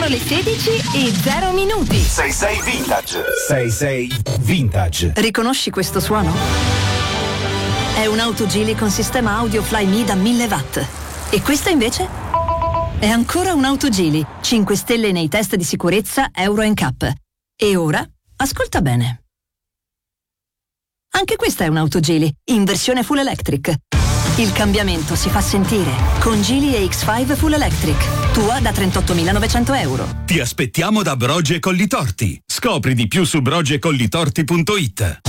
le 16:0. 66 Vintage. 66 Vintage. Riconosci questo suono? È un'auto Geely con sistema audio Flyme da 1000 watt. E questa invece? È ancora un'auto Geely, 5 stelle nei test di sicurezza Euro NCAP. E ora, ascolta bene. Anche questa è un'auto Geely, in versione full electric. Il cambiamento si fa sentire con Geely EX5 Full Electric. Tua da 38.900 euro. Ti aspettiamo da Brogi e Collitorti. Scopri di più su brogiecolltorti.it.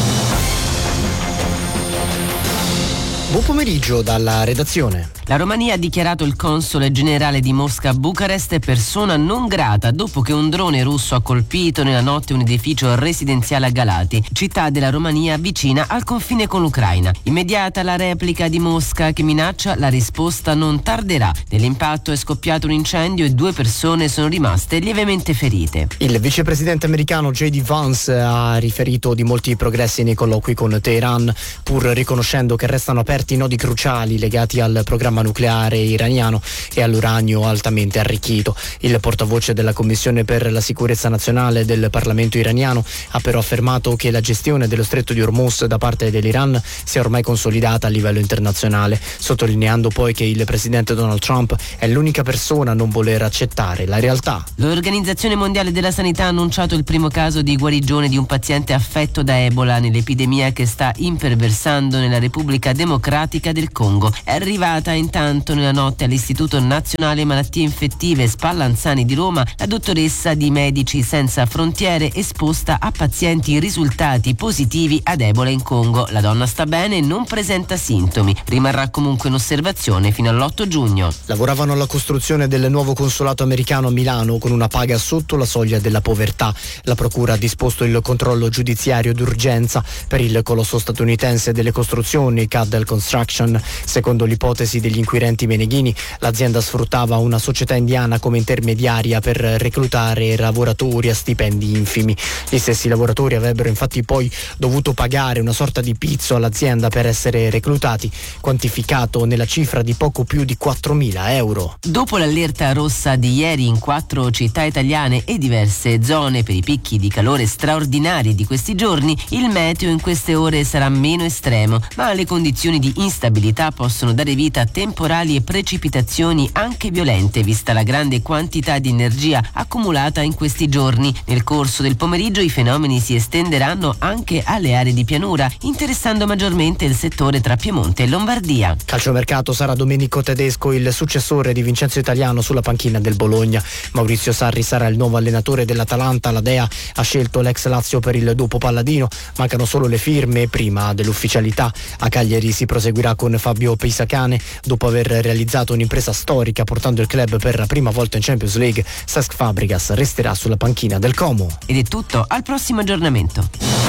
Buon pomeriggio dalla redazione. La Romania ha dichiarato il console generale di Mosca a Bucarest persona non grata dopo che un drone russo ha colpito nella notte un edificio residenziale a Galati, città della Romania vicina al confine con l'Ucraina. Immediata la replica di Mosca che minaccia la risposta non tarderà. Nell'impatto è scoppiato un incendio e 2 persone sono rimaste lievemente ferite. Il vicepresidente americano J.D. Vance ha riferito di molti progressi nei colloqui con Teheran, pur riconoscendo che restano aperti nodi cruciali legati al programma nucleare iraniano e all'uranio altamente arricchito. Il portavoce della Commissione per la sicurezza nazionale del Parlamento iraniano ha però affermato che la gestione dello stretto di Hormuz da parte dell'Iran sia ormai consolidata a livello internazionale, sottolineando poi che il presidente Donald Trump è l'unica persona a non voler accettare la realtà. L'Organizzazione Mondiale della Sanità ha annunciato il primo caso di guarigione di un paziente affetto da Ebola nell'epidemia che sta imperversando nella Repubblica Democratica del Congo. È arrivata intanto nella notte all'Istituto Nazionale Malattie Infettive Spallanzani di Roma la dottoressa di Medici Senza Frontiere esposta a pazienti risultati positivi ad Ebola in Congo. La donna sta bene e non presenta sintomi. Rimarrà comunque in osservazione fino all'8 giugno. Lavoravano alla costruzione del nuovo consolato americano a Milano con una paga sotto la soglia della povertà. La procura ha disposto il controllo giudiziario d'urgenza per il colosso statunitense delle costruzioni Caddell Construction. Secondo l'ipotesi degli inquirenti meneghini, l'azienda sfruttava una società indiana come intermediaria per reclutare lavoratori a stipendi infimi. Gli stessi lavoratori avrebbero infatti poi dovuto pagare una sorta di pizzo all'azienda per essere reclutati, quantificato nella cifra di poco più di 4.000 euro. Dopo l'allerta rossa di ieri in 4 città italiane e diverse zone per i picchi di calore straordinari di questi giorni, il meteo in queste ore sarà meno estremo, ma le condizioni di instabilità possono dare vita a temporali e precipitazioni anche violente, vista la grande quantità di energia accumulata in questi giorni. Nel corso del pomeriggio i fenomeni si estenderanno anche alle aree di pianura, interessando maggiormente il settore tra Piemonte e Lombardia. Calciomercato, sarà Domenico Tedesco il successore di Vincenzo Italiano sulla panchina del Bologna. Maurizio Sarri sarà il nuovo allenatore dell'Atalanta. La Dea ha scelto l'ex Lazio per il dopo Palladino, mancano solo le firme prima dell'ufficialità. A Cagliari si proseguirà con Fabio Pisacane. Dopo aver realizzato un'impresa storica portando il club per la prima volta in Champions League, Cesc Fabregas resterà sulla panchina del Como. Ed è tutto, al prossimo aggiornamento.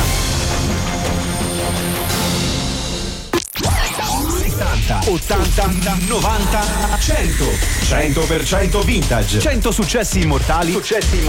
80, 90, 100. 100% vintage. 100 successi immortali